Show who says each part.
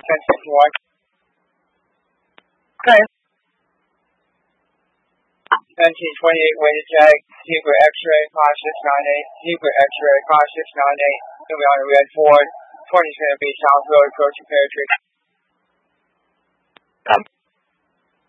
Speaker 1: 1051. Okay. 1928 weighted tag, Hebrew X-ray, cautious 98, Hebrew X-ray, cautious 98, going on a red Ford, 20 Center Beach, South Road, approaching Pear Tree.